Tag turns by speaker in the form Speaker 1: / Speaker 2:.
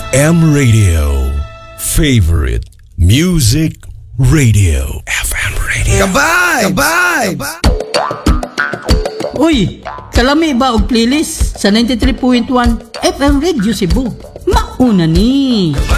Speaker 1: FM Radio. Favorite Music Radio. FM Radio.
Speaker 2: Kabay!
Speaker 3: Uy, kalami ba og playlist sa 93.1 FM Radio Cebu? Mauna ni.